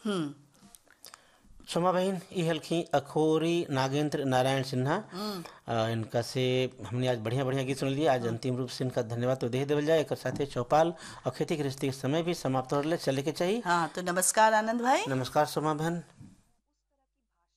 सोमा बहन ई हल्की अखोरी नागेंद्र नारायण सिन्हा। इनका से हमने आज बढ़िया बढ़िया गीत सुन लिए। आज अंतिम रूप से इनका धन्यवाद तो दे देवल जाए। एक साथे चौपाल और खेती गृहस्थी के समय भी समाप्त हो रहे चले के चाहिए। हाँ, तो नमस्कार आनंद भाई। नमस्कार सोमा बहन।